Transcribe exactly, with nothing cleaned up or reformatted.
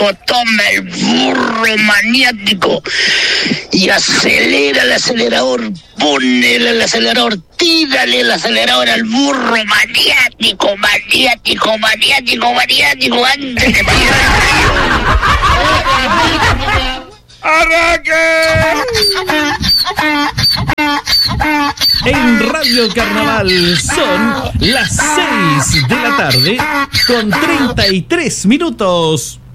maniático, toma el burro maniático y acelera el acelerador, ponele el acelerador, tírale el acelerador al burro maniático, maniático, maniático, maniático, antes que pase. ¡Arranque! En Radio Carnaval son las seis de la tarde con treinta y tres minutos.